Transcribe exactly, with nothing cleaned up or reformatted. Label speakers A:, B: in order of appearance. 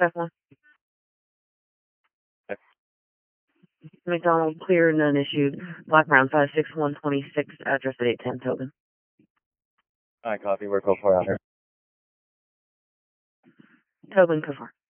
A: F one. McDonald, clear, none issued. Black Brown five six one two six, address at eight ten Tobin.
B: I copy. We're code four out here.
A: Tobin, code four.